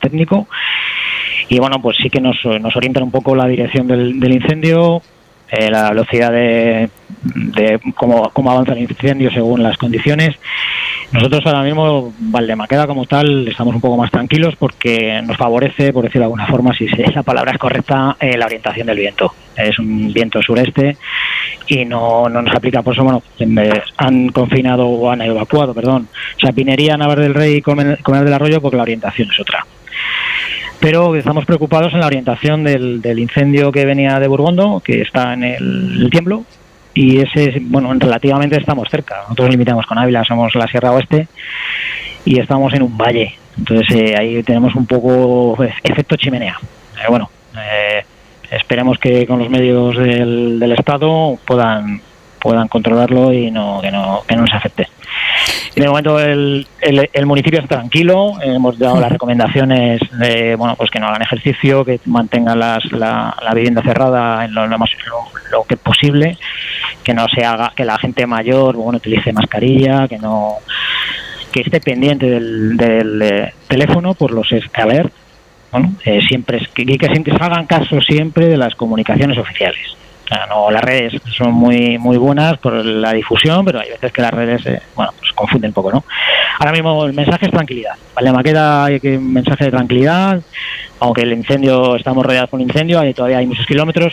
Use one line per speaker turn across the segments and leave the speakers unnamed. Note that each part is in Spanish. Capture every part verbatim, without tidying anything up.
técnico. Y bueno, pues sí que nos, nos orientan un poco la dirección del, del incendio, eh, la velocidad de, de cómo, cómo avanza el incendio según las condiciones. Nosotros ahora mismo, Valdemaqueda como tal, estamos un poco más tranquilos porque nos favorece, por decirlo de alguna forma, si esa palabra es correcta, eh, la orientación del viento. Es un viento sureste y no, no nos aplica, por eso, bueno, han confinado o han evacuado, perdón, Sapinería, Navar del Rey y Colmenar del Arroyo porque la orientación es otra. Pero estamos preocupados en la orientación del, del incendio que venía de Burgondo, que está en el, el Tiemblo, y ese, bueno, relativamente estamos cerca. Nosotros limitamos con Ávila, somos la Sierra Oeste y estamos en un valle. Entonces eh, ahí tenemos un poco efecto chimenea. Eh, bueno, eh, esperemos que con los medios del, del Estado puedan puedan controlarlo y no que no que no nos afecte. De momento el, el, el municipio está tranquilo, hemos dado las recomendaciones de, bueno, pues que no hagan ejercicio, que mantengan las, la, la vivienda cerrada en lo, lo más lo, lo que posible, que no se haga, que la gente mayor, bueno, utilice mascarilla, que no que esté pendiente del, del eh, teléfono por los alert, bueno, eh, siempre es, que, que siempre se hagan caso siempre de las comunicaciones oficiales. O sea, no, las redes son muy muy buenas por la difusión, pero hay veces que las redes eh, bueno, pues confunden un poco, ¿no? Ahora mismo el mensaje es tranquilidad. Valdemaqueda hay que un mensaje de tranquilidad, aunque el incendio, estamos rodeados por un incendio, hay, todavía hay muchos kilómetros,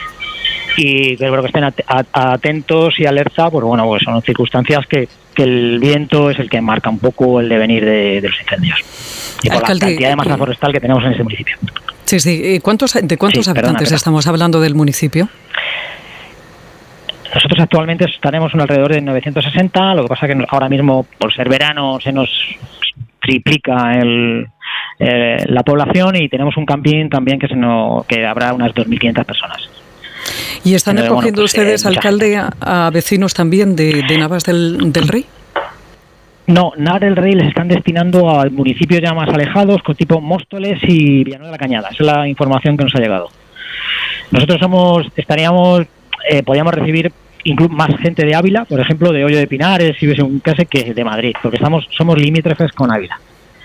y creo que estén at atentos y alerta, pues bueno, pues son circunstancias que, que el viento es el que marca un poco el devenir de, de los incendios. Y por Alcalde, la cantidad de masa eh, forestal que tenemos en ese municipio.
Sí, sí. ¿Cuántos, ¿De cuántos sí, habitantes perdona, estamos hablando del municipio?
Nosotros actualmente estaremos un alrededor de novecientos sesenta, lo que pasa que ahora mismo, por ser verano, se nos triplica el, eh, la población y tenemos un camping también que, se nos, que habrá unas dos mil quinientas personas.
¿Y están Entonces, acogiendo bueno, pues, ustedes, eh, alcalde, a, a vecinos también de, de Navas del, del Rey?
No, Navar del Rey les están destinando a municipios ya más alejados, con tipo Móstoles y Villanueva de la Cañada. Esa es la información que nos ha llegado. Nosotros somos, estaríamos, eh, podríamos recibir incluso más gente de Ávila, por ejemplo, de Hoyo de Pinares, si hubiese un caso, que de Madrid, porque estamos, somos limítrofes con Ávila.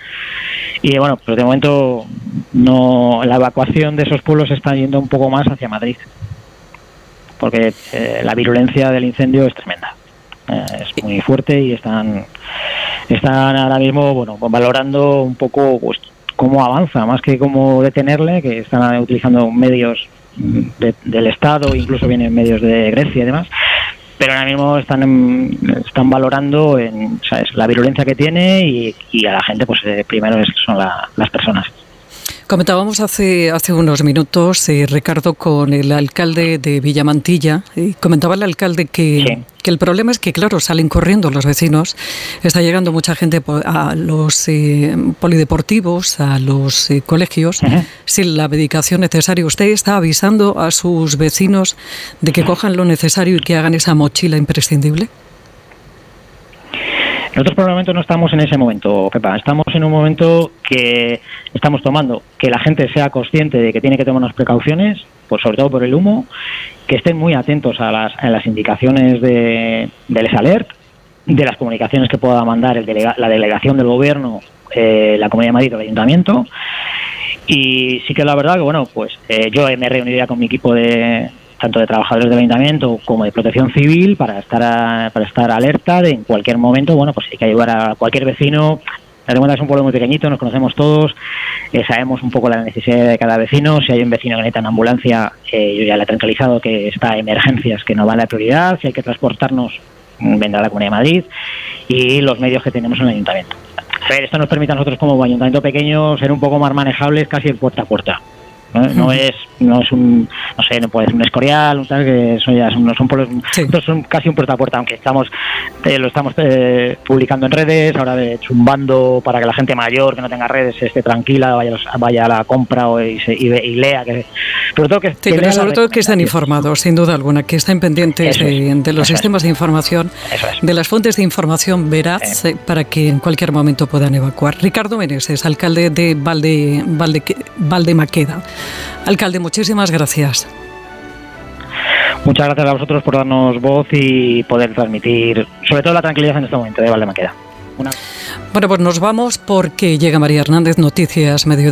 Y bueno, pues de momento no, la evacuación de esos pueblos está yendo un poco más hacia Madrid, porque eh, la virulencia del incendio es tremenda. Eh, es muy fuerte y están están ahora mismo, bueno, valorando un poco pues, cómo avanza, más que cómo detenerle, que están utilizando medios de, del Estado, incluso vienen medios de Grecia y demás, pero ahora mismo están en, están valorando en, ¿sabes?, la virulencia que tiene y, y a la gente, pues eh, primero es, son la, las personas.
Comentábamos hace hace unos minutos, eh, Ricardo, con el alcalde de Villamantilla, y comentaba el alcalde que, sí. que el problema es que, claro, salen corriendo los vecinos, está llegando mucha gente a los eh, polideportivos, a los eh, colegios, uh-huh. sin la medicación necesaria. ¿Usted está avisando a sus vecinos de que cojan lo necesario y que hagan esa mochila imprescindible?
Nosotros por el momento no estamos en ese momento, Pepa. Estamos en un momento que estamos tomando que la gente sea consciente de que tiene que tomar unas precauciones, pues sobre todo por el humo, que estén muy atentos a las, a las indicaciones de, del alert, de las comunicaciones que pueda mandar el delega, la delegación del gobierno, eh, la Comunidad de Madrid o el Ayuntamiento. Y sí que la verdad que, bueno, pues eh, yo me reuniría con mi equipo de... tanto de trabajadores del ayuntamiento como de protección civil para estar a, para estar alerta de en cualquier momento, bueno, pues hay que ayudar a cualquier vecino. La cuenta es un pueblo muy pequeñito, nos conocemos todos, eh, sabemos un poco la necesidad de cada vecino. Si hay un vecino que necesita una ambulancia, eh, yo ya le he tranquilizado que está emergencias, que no va a la prioridad. Si hay que transportarnos, vendrá a la Comunidad de Madrid y los medios que tenemos en el ayuntamiento. Esto nos permite a nosotros como ayuntamiento pequeño ser un poco más manejables casi de puerta a puerta. ¿no? No es no es un, no sé, no puede ser un Escorial, un tal, que eso ya son, no son pueblos, sí. Estos son casi un puerta a puerta, aunque estamos eh, lo estamos eh, publicando en redes, ahora de chumbando para que la gente mayor que no tenga redes esté tranquila, vaya, vaya a la compra o y, se, y, y lea, que sobre todo que,
sí, que pero sobre todo que estén informados, sin duda alguna, que estén pendientes de, es, de los sistemas es. de información, es. de las fuentes de información veraz, eh. para que en cualquier momento puedan evacuar. Ricardo Meneses, alcalde de Valde, Valde, Valdemaqueda. Alcalde, muchísimas gracias.
Muchas gracias a vosotros por darnos voz y poder transmitir, sobre todo, la tranquilidad en este momento de Valdemaqueda. Una...
Bueno, pues nos vamos porque llega María Hernández, Noticias Mediodía.